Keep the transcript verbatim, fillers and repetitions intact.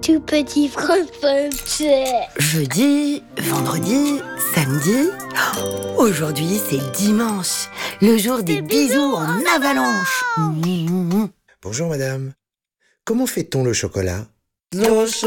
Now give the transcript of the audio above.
tout petit français. Jeudi, vendredi, samedi. Oh, aujourd'hui, c'est dimanche, le jour des, des bisous, bisous en avalanche. Bonjour madame. Comment fait-on le chocolat ? Le chocolat